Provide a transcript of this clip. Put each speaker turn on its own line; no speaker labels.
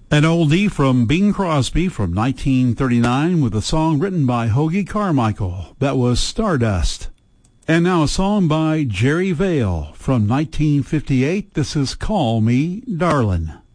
An oldie from Bing Crosby from 1939 with a song written by Hoagy Carmichael. That was Stardust. And now a song by Jerry Vale from 1958. This is Call Me Darlin'.